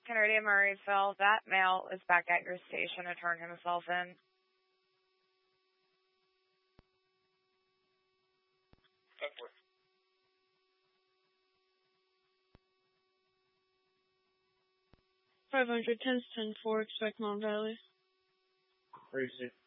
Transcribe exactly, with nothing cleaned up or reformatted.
Kennedy Murrayville. That male is back at your station to turn himself in. five hundred, ten ten four, expect Mount Valley. Where is it?